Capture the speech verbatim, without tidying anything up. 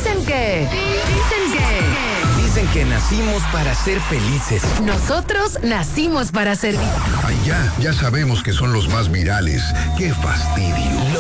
Dicen que... Dicen que... Dicen que nacimos para ser felices. Nosotros nacimos para servir. Ay, ya, ya sabemos que son los más virales. ¡Qué fastidio!